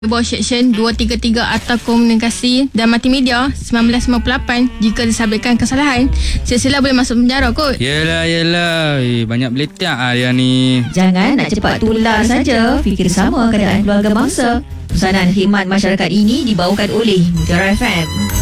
bawah Seksyen 233 Atau Komunikasi dan Multimedia 1998. Jika disabitkan kesalahan, sila boleh masuk penjara kot. Yelah. Banyak beletak dia ni. Jangan nak cepat tular saja. Fikir sama keadaan keluarga bangsa. Pesanan khidmat masyarakat ini dibawakan oleh Mutiara FM.